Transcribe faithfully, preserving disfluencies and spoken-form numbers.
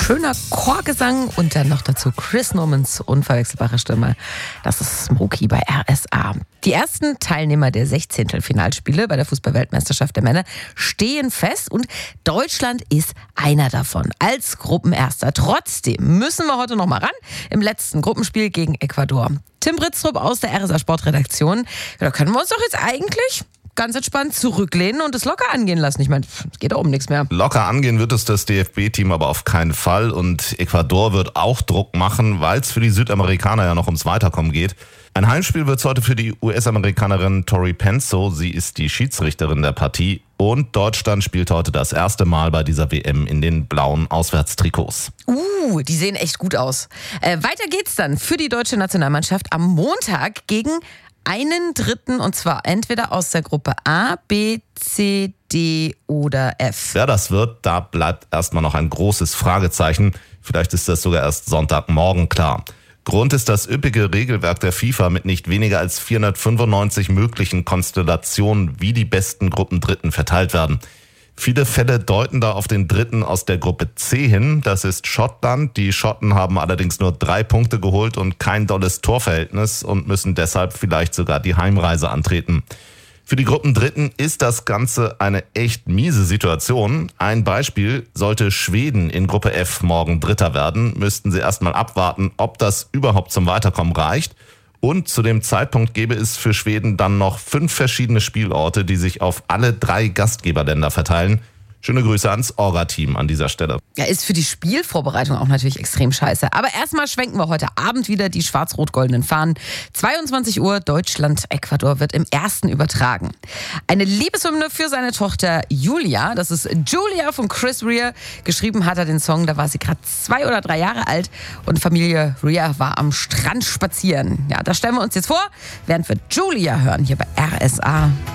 schöner Chorgesang und dann noch dazu Chris Normans unverwechselbare Stimme. Das ist Smokey bei R S A. Die ersten Teilnehmer der Sechzehntelfinalspiele bei der Fußball-Weltmeisterschaft der Männer stehen fest und Deutschland ist einer davon als Gruppenerster. Trotzdem müssen wir heute noch mal ran im letzten Gruppenspiel gegen Ecuador. Tim Britztrup aus der R S A Sportredaktion. Da können wir uns doch jetzt eigentlich ganz entspannt zurücklehnen und es locker angehen lassen. Ich meine, es geht da um nichts mehr. Locker angehen wird es das D F B-Team aber auf keinen Fall. Und Ecuador wird auch Druck machen, weil es für die Südamerikaner ja noch ums Weiterkommen geht. Ein Heimspiel wird es heute für die U S-Amerikanerin Tori Penso. Sie ist die Schiedsrichterin der Partie. Und Deutschland spielt heute das erste Mal bei dieser W M in den blauen Auswärtstrikots. Uh, die sehen echt gut aus. Äh, weiter geht's dann für die deutsche Nationalmannschaft am Montag gegen einen Dritten, und zwar entweder aus der Gruppe A, B, C, D oder F. Wer das wird, da bleibt erstmal noch ein großes Fragezeichen. Vielleicht ist das sogar erst Sonntagmorgen klar. Grund ist das üppige Regelwerk der FIFA mit nicht weniger als vierhundertfünfundneunzig möglichen Konstellationen, wie die besten Gruppendritten verteilt werden. Viele Fälle deuten da auf den Dritten aus der Gruppe C hin. Das ist Schottland. Die Schotten haben allerdings nur drei Punkte geholt und kein dolles Torverhältnis und müssen deshalb vielleicht sogar die Heimreise antreten. Für die Gruppendritten ist das Ganze eine echt miese Situation. Ein Beispiel: Sollte Schweden in Gruppe F morgen Dritter werden, müssten sie erstmal abwarten, ob das überhaupt zum Weiterkommen reicht. Und zu dem Zeitpunkt gäbe es für Schweden dann noch fünf verschiedene Spielorte, die sich auf alle drei Gastgeberländer verteilen. Schöne Grüße ans Orga-Team an dieser Stelle. Ja, ist für die Spielvorbereitung auch natürlich extrem scheiße. Aber erstmal schwenken wir heute Abend wieder die schwarz-rot-goldenen Fahnen. zweiundzwanzig Uhr, Deutschland-Ecuador wird im ersten übertragen. Eine Liebeshymne für seine Tochter Julia. Das ist Julia von Chris Rea. Geschrieben hat er den Song, da war sie gerade zwei oder drei Jahre alt. Und Familie Rea war am Strand spazieren. Ja, das stellen wir uns jetzt vor, während wir Julia hören hier bei R S A.